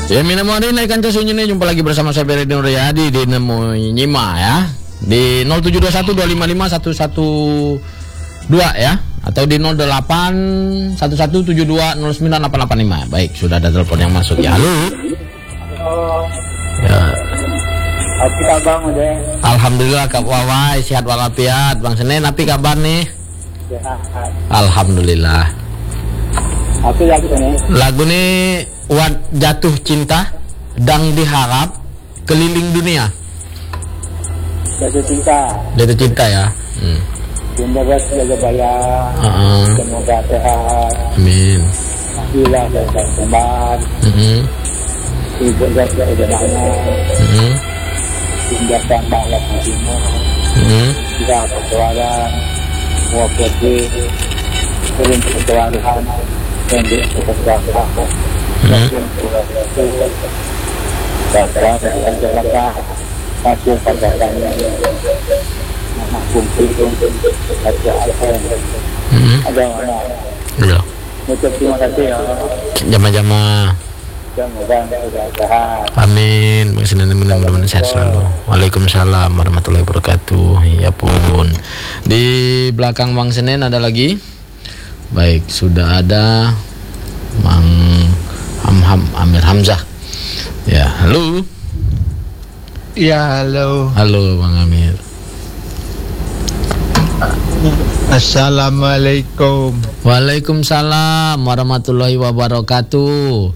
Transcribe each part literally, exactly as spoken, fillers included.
Ya minum hari naikkan casunya nih, jumpa lagi bersama saya Beri Nuryadi di Nemu Nyima ya. Di nol tujuh dua satu dua lima lima satu satu dua ya, atau di nol delapan satu satu tujuh dua nol sembilan delapan delapan lima. Baik, sudah ada telepon yang masuk ya. Halo. Halo. Ya. Apa kabar deh? Alhamdulillah Kak Wawai sehat walafiat. Bang Senen, apa kabar nih? Sehat. Alhamdulillah. Apa lagu nih? Lagu nih Wat Jatuh Cinta Dang Diharap Keliling Dunia. Jatuh cinta. Jatuh cinta ya. Hmm. Semoga jaga bayar. Uh-uh. Semoga sehat. Amin. Alhamdulillah dan kembang. Mm-hmm. Ibu dan saudara. Mm-hmm. Tindakan balas hatimu. Mm-hmm. Tidak persoalan. Mau pergi. Turun persoalan. Dan di persoalan. Dan Bapak dan Jakarta masih pada kami kumpul ada apa ada mana Ya. Mudah terima kasih ya. Jama-jama. Semoga sudah sehat. Amin. Bang Senen mudah-mudahan sehat selalu. Waalaikumsalam warahmatullahi wabarakatuh. Ya pun. Di belakang Bang Senen ada lagi. Baik, sudah ada Bang Hamham Amir Hamzah. Ya, halo. Ya, halo. Halo Bang Amir. Assalamualaikum. Waalaikumsalam warahmatullahi wabarakatuh.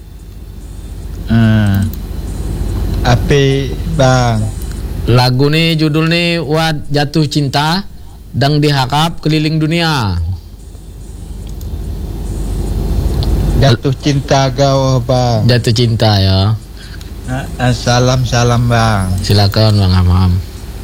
Hmm. Apa bang? Lagu nih judul nih Wat Jatuh Cinta Dang Diharap Keliling Dunia. Jatuh cinta kau bang. Jatuh cinta ya. Salam salam bang. Silakan Bang Hamam.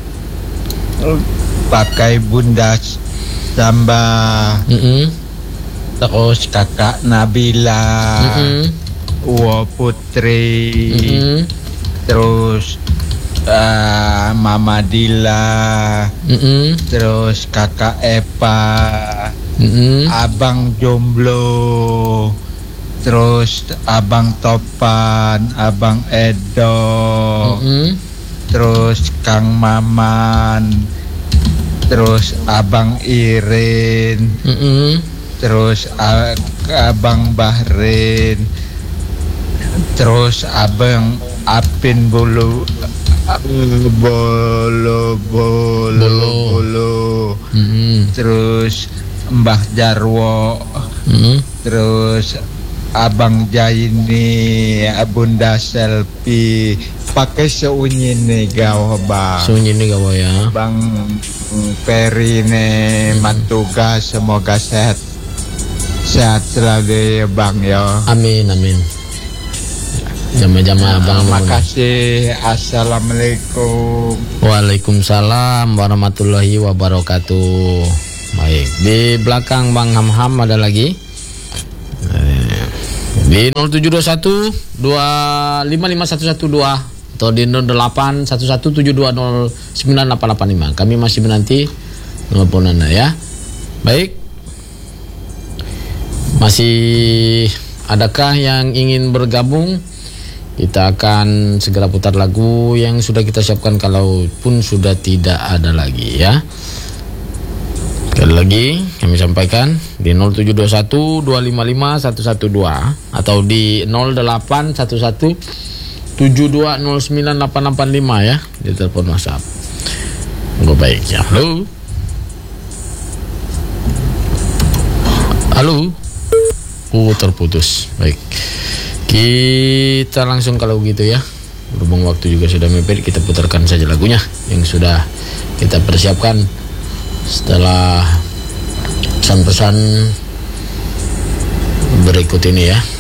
Pakai bunda Samba. Mm-mm. Terus kakak Nabila. Mm-mm. Uwo Putri. Mm-mm. Terus uh, Mama Dila. Mm-mm. Terus kakak Epa. Mm-mm. Abang Jomblo. Terus Abang Topan, Abang Edo. Mm-mm. Terus Kang Maman. Terus Abang Irin. Mm-mm. Terus uh, Abang Bahrin. Terus Abang Apin Bulu uh, Bolo Bolo Bolo. Mm-mm. Terus Mbah Jarwo. Mm-mm. Terus Abang Jaini, Bunda Selfie, pakai seunyi nih gaw bang. Sunyi nih gawa ya. Bang Peri nih Hmm. Matuga, semoga sehat sehat selalu ya bang ya. Amin amin. Jama-jama Bang. Terima kasih. Assalamualaikum. Waalaikumsalam warahmatullahi wabarakatuh. Baik, di belakang Bang Hamham ada lagi. Di nol tujuh dua satu dua lima lima satu satu dua atau di nol delapan satu satu tujuh dua nol sembilan delapan delapan lima. Kami masih menanti telepon Anda ya. Baik. Masih adakah yang ingin bergabung? Kita akan segera putar lagu yang sudah kita siapkan kalaupun sudah tidak ada lagi ya. Sekali lagi kami sampaikan di nol tujuh dua satu dua lima lima satu satu dua atau di nol delapan satu satu tujuh dua nol sembilan delapan delapan lima ya, di telepon WhatsApp. Gue baik ya. Halo. Halo. Oh, terputus. Baik. Kita langsung kalau gitu ya. Berhubung waktu juga sudah mepet, kita putarkan saja lagunya yang sudah kita persiapkan setelah pesan-pesan berikut ini ya.